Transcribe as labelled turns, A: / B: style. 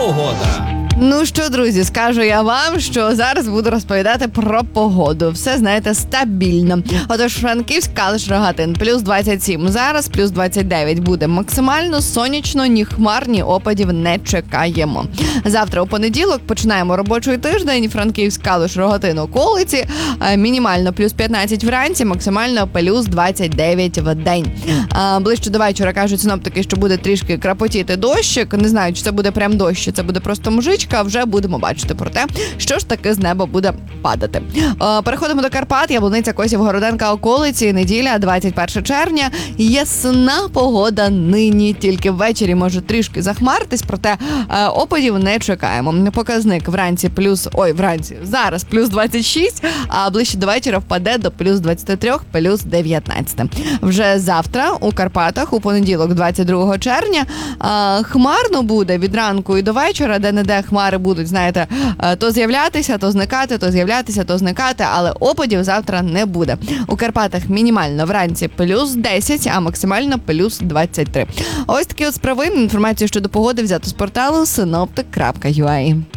A: погода.
B: Ну що, друзі, скажу я вам, що зараз буду розповідати про погоду. Все, знаєте, стабільно. Отож, Франківськ, Калуш, Рогатин, плюс 27. Зараз плюс 29 буде. Максимально сонячно, ні хмар, ні опадів не чекаємо. Завтра у понеділок починаємо робочий тиждень. Франківськ, Калуш, Рогатин, околиці. Мінімально плюс 15 вранці, максимально плюс 29 в день. Ближче до вечора кажуть синоптики, що буде трішки крапотіти дощик. Не знаю, чи це буде прям дощ, чи це буде просто мужичка. Вже будемо бачити про те, що ж таки з неба буде падати. Переходимо до Карпат. Яблуниця, Косів, Городенка, околиці. Неділя, 21 червня. Ясна погода нині. Тільки ввечері може трішки захмаритись, проте опадів не чекаємо. Показник вранці зараз плюс 26, а ближче до вечора впаде до плюс 23, плюс 19. Вже завтра у Карпатах, у понеділок, 22 червня, хмарно буде від ранку і до вечора, де-не-де хмари будуть, знаєте, то з'являтися, то зникати, то з'являтися, то зникати, але опадів завтра не буде. У Карпатах мінімально вранці плюс 10, а максимально плюс 23. Ось такі от справи. Інформацію щодо погоди взято з порталу synoptic.ua.